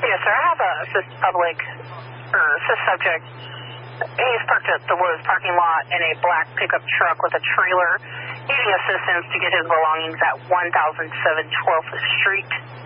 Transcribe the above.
Yes, sir. I have a assist public, or assist subject. He's parked at the Lowe's parking lot in a black pickup truck with a trailer, needing assistance to get his belongings at 1007 12th Street.